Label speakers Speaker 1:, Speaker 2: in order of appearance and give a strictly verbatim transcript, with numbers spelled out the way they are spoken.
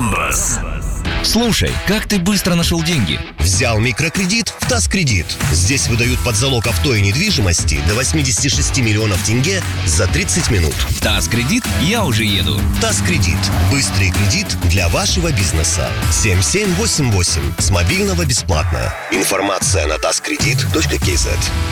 Speaker 1: Донбасс.
Speaker 2: Слушай, как ты быстро нашел деньги?
Speaker 3: Взял микрокредит в ТАСКредит. Здесь выдают под залог авто и недвижимости до восемьдесят шесть миллионов тенге за тридцать минут.
Speaker 2: ТАСКредит, я уже еду.
Speaker 3: ТАСКредит. Быстрый кредит для вашего бизнеса. семь семь восемь восемь. С мобильного бесплатно. Информация на таскредит точка кз.